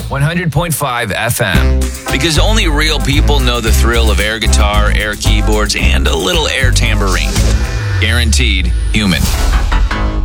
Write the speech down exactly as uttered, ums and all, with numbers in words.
one hundred point five F M. Because only real people know the thrill of air guitar, air keyboards, and a little air tambourine. Guaranteed human.